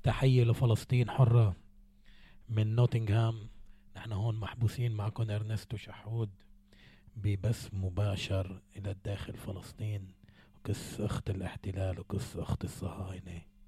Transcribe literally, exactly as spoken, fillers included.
تحية لفلسطين حرة من نوتنغهام. نحن هون محبوسين معكم إرنستو شحود ببث مباشر إلى الداخل فلسطين، وقص أخت الاحتلال وقص أخت الصهاينة.